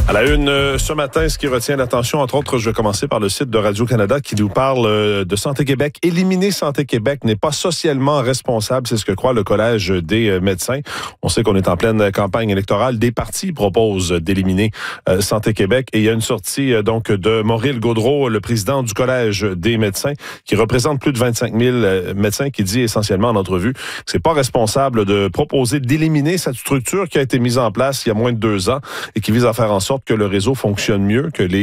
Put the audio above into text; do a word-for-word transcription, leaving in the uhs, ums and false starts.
À la une, euh, ce matin, ce qui retient l'attention, entre autres, je vais commencer par le site de Radio-Canada qui nous parle euh, de Santé Québec. Éliminer Santé Québec n'est pas socialement responsable, c'est ce que croit le Collège des euh, médecins. On sait qu'on est en pleine campagne électorale. Des partis proposent d'éliminer euh, Santé Québec. Et il y a une sortie euh, donc de Maurice Gaudreault, le président du Collège des médecins, qui représente plus de vingt-cinq mille euh, médecins, qui dit essentiellement en entrevue que c'est pas responsable de proposer d'éliminer cette structure qui a été mise en place il y a moins de deux ans et qui vise à faire en sorte que le réseau fonctionne mieux, que les